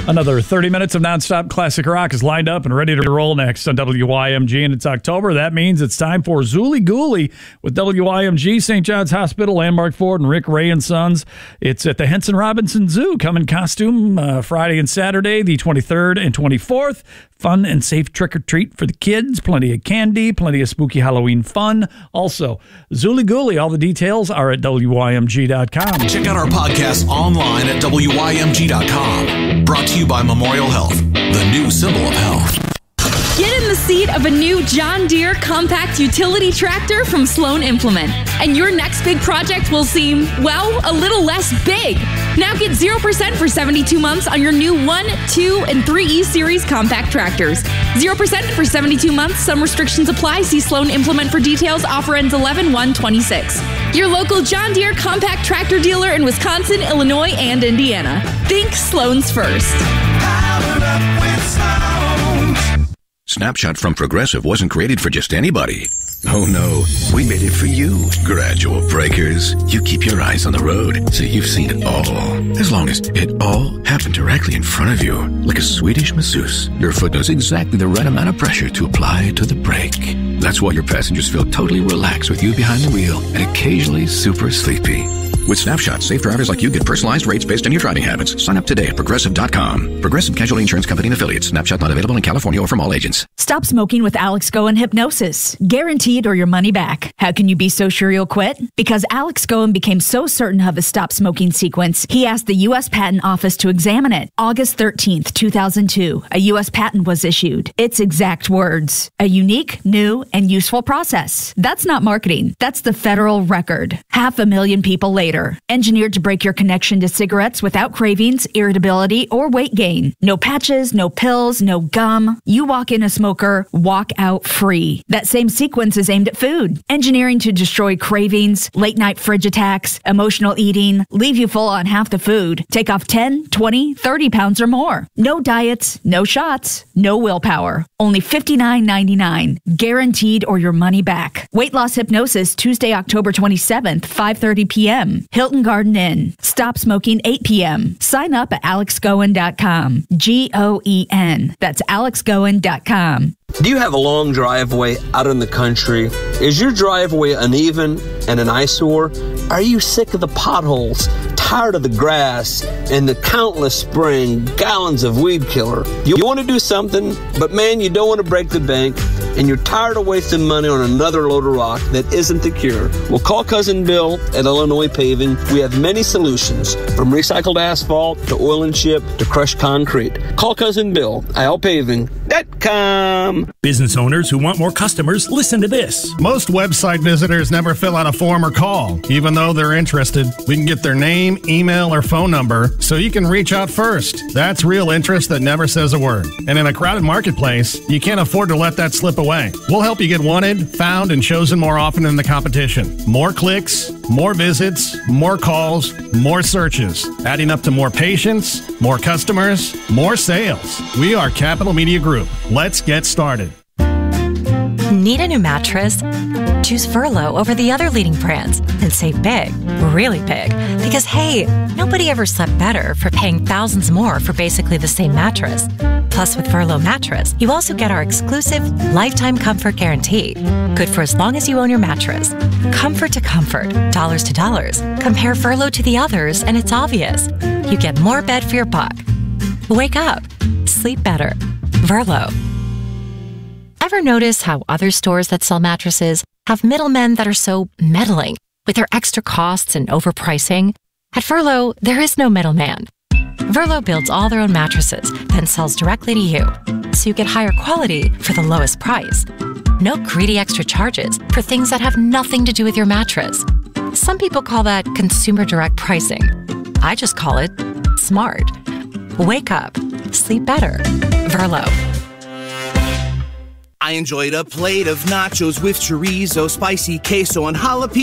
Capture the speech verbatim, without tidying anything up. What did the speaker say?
Another thirty minutes of nonstop classic rock is lined up and ready to roll next on W I M G, and it's October. That means it's time for Zooly Gooly with W I M G, Saint John's Hospital, Landmark Ford, and Rick Ray and Sons. It's at the Henson Robinson Zoo. Come in costume uh, Friday and Saturday, the twenty-third and twenty-fourth. Fun and safe trick-or-treat for the kids. Plenty of candy, plenty of spooky Halloween fun. Also, Zooly Gooly. All the details are at W I M G dot com. Check out our podcast online at W I M G dot com. Brought to you by Memorial Health, the new symbol of health. Get in the seat of a new John Deere compact utility tractor from Sloan Implement, and your next big project will seem, well, a little less big. Now get zero percent for seventy-two months on your new one, two, and three E Series compact tractors. zero percent for seventy-two months. Some restrictions apply. See Sloan Implement for details. Offer ends eleven one twenty-six. Your local John Deere compact tractor dealer in Wisconsin, Illinois, and Indiana. Think Sloan's first. Powered up with Sloan. Snapshot from Progressive wasn't created for just anybody. Oh no, we made it for you. Gradual breakers. You keep your eyes on the road, so you've seen it all. As long as it all happened directly in front of you, like a Swedish masseuse, your foot knows exactly the right amount of pressure to apply to the brake. That's why your passengers feel totally relaxed with you behind the wheel and occasionally super sleepy. With Snapshot, safe drivers like you get personalized rates based on your driving habits. Sign up today at Progressive dot com. Progressive Casualty Insurance Company and Affiliates. Snapshot not available in California or from all agents. Stop smoking with Alex Goen Hypnosis. Guaranteed or your money back. How can you be so sure you'll quit? Because Alex Goen became so certain of his stop smoking sequence, he asked the U S Patent Office to examine it. August thirteenth, two thousand two, a U S patent was issued. Its exact words: a unique, new, and useful process. That's not marketing. That's the federal record. Half a million people later. Engineered to break your connection to cigarettes without cravings, irritability, or weight gain. No patches, no pills, no gum. You walk in a smoker, walk out free. That same sequence is aimed at food. Engineering to destroy cravings, late night fridge attacks, emotional eating, leave you full on half the food, take off ten, twenty, thirty pounds or more. No diets, no shots, no willpower. Only fifty-nine ninety-nine. Guaranteed or your money back. Weight loss hypnosis Tuesday, October twenty-seventh, five thirty p.m. Hilton Garden Inn. Stop smoking eight p.m. Sign up at Alex Goen dot com. G O E N. That's Alex Goen dot com. Do you have a long driveway out in the country? Is your driveway uneven and an eyesore? Are you sick of the potholes, tired of the grass, and the countless spraying gallons of weed killer? You want to do something, but man, you don't want to break the bank, and you're tired of wasting money on another load of rock that isn't the cure? Well, call Cousin Bill at Illinois Paving. We have many solutions, from recycled asphalt to oil and chip to crushed concrete. Call Cousin Bill, I L paving dot com. Business owners who want more customers, listen to this. Most website visitors never fill out a form or call. Even though they're interested, we can get their name, email, or phone number so you can reach out first. That's real interest that never says a word. And in a crowded marketplace, you can't afford to let that slip away. We'll help you get wanted, found, and chosen more often than the competition. More clicks, more visits, more calls, more searches, adding up to more patients, more customers, more sales. We are Capital Media Group. Let's get started. Need a new mattress? Choose Furlow over the other leading brands and save big, really big. Because hey, nobody ever slept better for paying thousands more for basically the same mattress. Plus, with Furlow mattress, you also get our exclusive lifetime comfort guarantee. Good for as long as you own your mattress. Comfort to comfort, dollars to dollars. Compare Furlow to the others and it's obvious. You get more bed for your buck. Wake up. Sleep better. Furlow. Ever notice how other stores that sell mattresses have middlemen that are so meddling with their extra costs and overpricing? At Furlow, there is no middleman. Furlow builds all their own mattresses, then sells directly to you, so you get higher quality for the lowest price. No greedy extra charges for things that have nothing to do with your mattress. Some people call that consumer direct pricing. I just call it smart. Wake up. Sleep better. Furlow. I enjoyed a plate of nachos with chorizo, spicy queso, and jalapeno.